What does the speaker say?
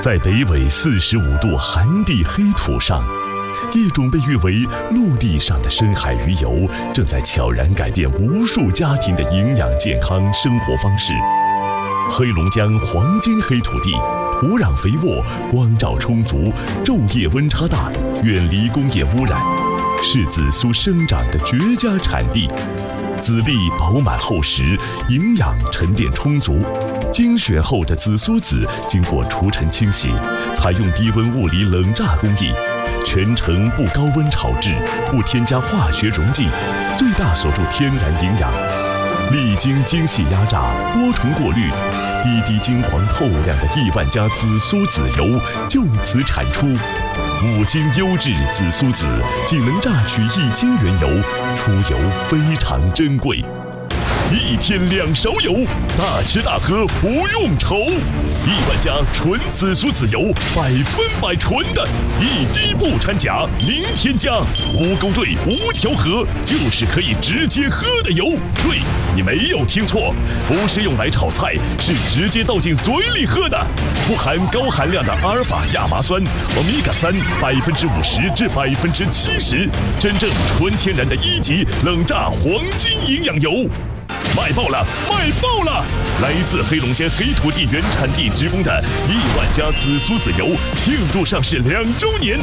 在北纬45度寒地黑土上，一种被誉为陆地上的深海鱼油，正在悄然改变无数家庭的营养健康生活方式。黑龙江黄金黑土地，土壤肥沃，光照充足，昼夜温差大，远离工业污染，是紫苏生长的绝佳产地。籽粒饱满厚实，营养沉淀充足。精选后的紫苏籽经过除尘清洗，采用低温物理冷榨工艺，全程不高温炒制，不添加化学溶剂，最大锁住天然营养。历经精细压榨、多重过滤，滴滴金黄透亮的亿万家紫苏籽油就此产出。5斤优质紫苏籽仅能榨取1斤原油，出油非常珍贵。1天2勺油，大吃大喝不用愁。亿万家纯紫苏籽油，100%纯的，一滴不掺假，零添加，无勾兑，无调和，就是可以直接喝的油。对，你没有听错，不是用来炒菜，是直接倒进嘴里喝的，不含高含量的阿尔法亚麻酸、欧米伽350%至70%，真正纯天然的1级冷榨黄金营养油。卖爆了，卖爆了！来自黑龙江黑土地原产地职工的1万家紫苏籽油庆祝上市2周年，